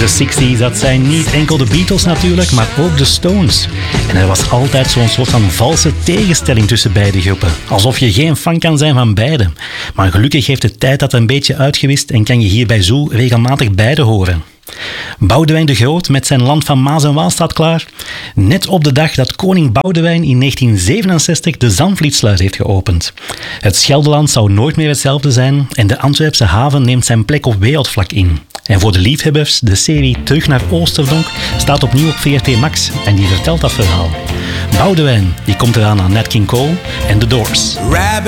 De 60s, dat zijn niet enkel de Beatles natuurlijk, maar ook de Stones. En er was altijd zo'n soort van valse tegenstelling tussen beide groepen. Alsof je geen fan kan zijn van beide. Maar gelukkig heeft de tijd dat een beetje uitgewist en kan je hier bij Zoo regelmatig beide horen. Boudewijn de Groot met zijn Land van Maas en Waal staat klaar. Net op de dag dat koning Boudewijn in 1967 de Zandvlietsluis heeft geopend. Het Scheldeland zou nooit meer hetzelfde zijn en de Antwerpse haven neemt zijn plek op wereldvlak in. En voor de liefhebbers, de serie Terug naar Oosterdonk staat opnieuw op VRT Max en die vertelt dat verhaal. Boudewijn, die komt eraan aan Nat King Cole en The Doors.